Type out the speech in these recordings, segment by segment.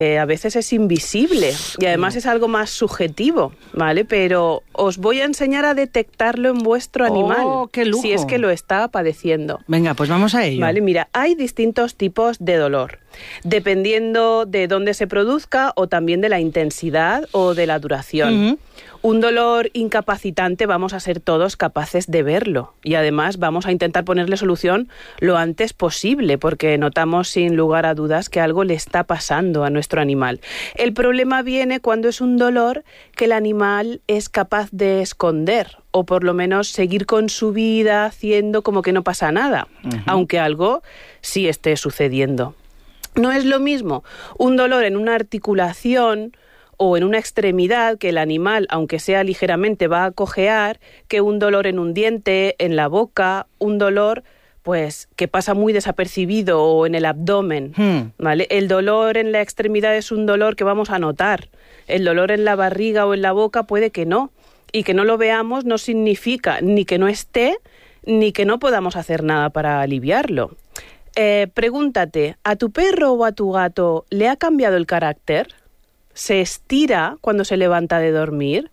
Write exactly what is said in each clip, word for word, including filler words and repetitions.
Eh, a veces es invisible y además es algo más subjetivo, ¿vale? Pero os voy a enseñar a detectarlo en vuestro animal, ¡Oh, qué lujo! si es que lo está padeciendo. Venga, pues vamos a ello. Vale, mira, hay distintos tipos de dolor, dependiendo de dónde se produzca o también de la intensidad o de la duración. Uh-huh. Un dolor incapacitante vamos a ser todos capaces de verlo y además vamos a intentar ponerle solución lo antes posible porque notamos sin lugar a dudas que algo le está pasando a nuestro animal. El problema viene cuando es un dolor que el animal es capaz de esconder o por lo menos seguir con su vida haciendo como que no pasa nada, uh-huh. aunque algo sí esté sucediendo. No es lo mismo un dolor en una articulación o en una extremidad que el animal, aunque sea ligeramente, va a cojear, que un dolor en un diente, en la boca, un dolor pues que pasa muy desapercibido o en el abdomen, hmm. ¿vale? El dolor en la extremidad es un dolor que vamos a notar. El dolor en la barriga o en la boca puede que no. Y que no lo veamos no significa ni que no esté, ni que no podamos hacer nada para aliviarlo. Eh, pregúntate, ¿a tu perro o a tu gato le ha cambiado el carácter? ¿Se estira cuando se levanta de dormir?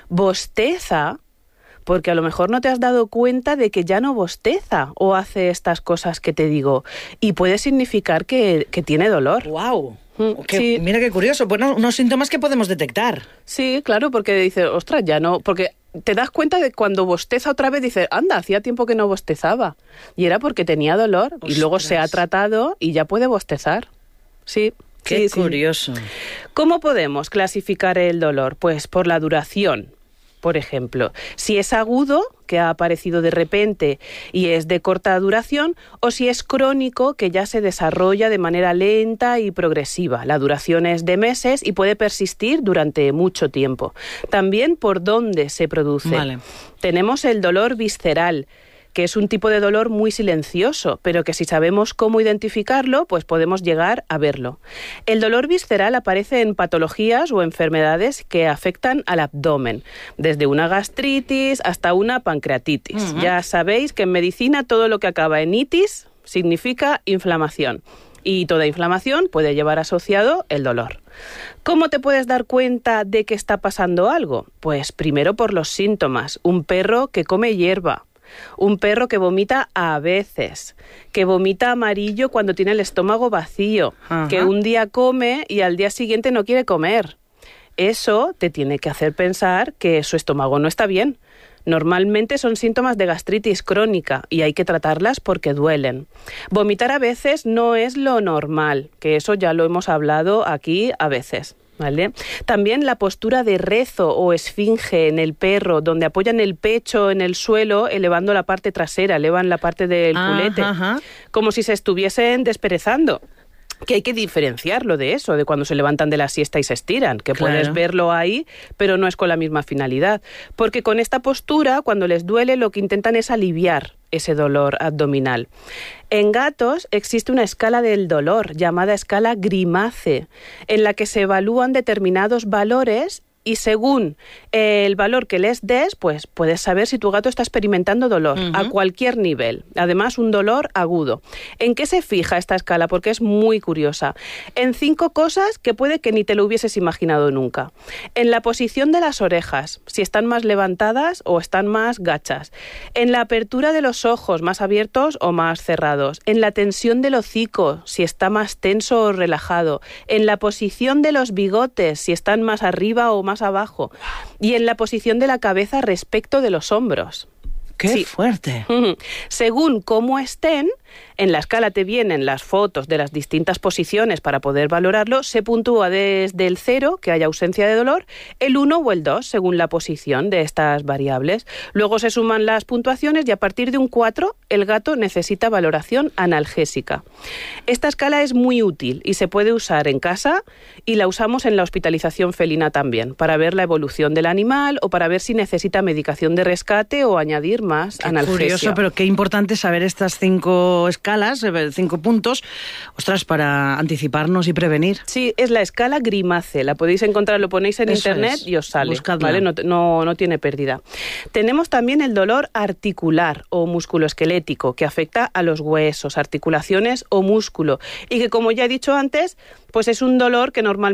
¿Bosteza? Porque a lo mejor no te has dado cuenta de que ya no bosteza o hace estas cosas que te digo. Y puede significar que, que tiene dolor. ¡Guau! Mm, qué, sí. Mira qué curioso. Bueno, unos síntomas que podemos detectar. Sí, claro, porque dices, ostras, ya no... Porque te das cuenta de cuando bosteza otra vez, dices, anda, hacía tiempo que no bostezaba. Y era porque tenía dolor. Ostras. Y luego se ha tratado y ya puede bostezar. Sí. Qué sí, curioso. Sí. ¿Cómo podemos clasificar el dolor? Pues por la duración. Por ejemplo, si es agudo, que ha aparecido de repente y es de corta duración, o si es crónico, que ya se desarrolla de manera lenta y progresiva. La duración es de meses y puede persistir durante mucho tiempo. También por dónde se produce. Vale. Tenemos el dolor visceral, que es un tipo de dolor muy silencioso, pero que si sabemos cómo identificarlo, pues podemos llegar a verlo. El dolor visceral aparece en patologías o enfermedades que afectan al abdomen, desde una gastritis hasta una pancreatitis. Uh-huh. Ya sabéis que en medicina todo lo que acaba en itis significa inflamación. Y toda inflamación puede llevar asociado el dolor. ¿Cómo te puedes dar cuenta de que está pasando algo? Pues primero por los síntomas. Un perro que come hierba. Un perro que vomita a veces, que vomita amarillo cuando tiene el estómago vacío, Ajá. que un día come y al día siguiente no quiere comer. Eso te tiene que hacer pensar que su estómago no está bien. Normalmente son síntomas de gastritis crónica y hay que tratarlas porque duelen. Vomitar a veces no es lo normal, que eso ya lo hemos hablado aquí a veces. ¿Vale? También la postura de rezo o esfinge en el perro, donde apoyan el pecho en el suelo, elevando la parte trasera, elevan la parte del culete, ajá. como si se estuviesen desperezando. Que hay que diferenciarlo de eso, de cuando se levantan de la siesta y se estiran, que claro. puedes verlo ahí, pero no es con la misma finalidad. Porque con esta postura, cuando les duele, lo que intentan es aliviar ese dolor abdominal. En gatos existe una escala del dolor llamada escala Grimace, en la que se evalúan determinados valores y según el valor que les des, pues puedes saber si tu gato está experimentando dolor uh-huh. a cualquier nivel. Además, un dolor agudo. ¿En qué se fija esta escala? Porque es muy curiosa. En cinco cosas que puede que ni te lo hubieses imaginado nunca. En la posición de las orejas, si están más levantadas o están más gachas. En la apertura de los ojos, más abiertos o más cerrados. En la tensión del hocico, si está más tenso o relajado. En la posición de los bigotes, si están más arriba o más abajo, y en la posición de la cabeza respecto de los hombros. ¡Qué sí. fuerte! Uh-huh. Según cómo estén, en la escala te vienen las fotos de las distintas posiciones para poder valorarlo, se puntúa desde el cero, que haya ausencia de dolor, el uno o el dos, según la posición de estas variables. Luego se suman las puntuaciones y a partir de un cuatro, el gato necesita valoración analgésica. Esta escala es muy útil y se puede usar en casa y la usamos en la hospitalización felina también, para ver la evolución del animal o para ver si necesita medicación de rescate o añadir más qué analgesia. Curioso, pero qué importante saber estas cinco escalas, cinco puntos, ostras, para anticiparnos y prevenir. Sí, es la escala Grimace, la podéis encontrar, lo ponéis en Eso internet es. Y os sale, Buscadla. ¿vale? No, no, no tiene pérdida. Tenemos también el dolor articular o musculoesquelético. cinético, que afecta a los huesos, articulaciones o músculo, y que, como ya he dicho antes, pues es un dolor que normalmente